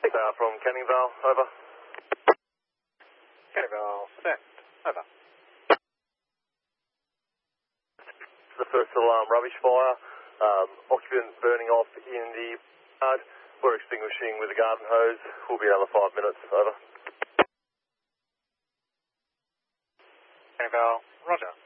Tower from Canning Vale, over. Canning Vale, send, over. The first alarm, rubbish fire, occupant burning off in the yard. We're extinguishing with the garden hose. We'll be another 5 minutes, over. Canning Vale, roger.